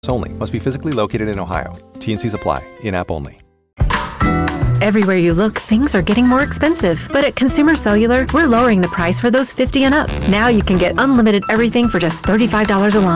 only. Must be physically located in Ohio. T&Cs apply. In-app only. Everywhere you look, things are getting more expensive. But at Consumer Cellular, we're lowering the price for those 50 and up. Now you can get unlimited everything for just $35 a line.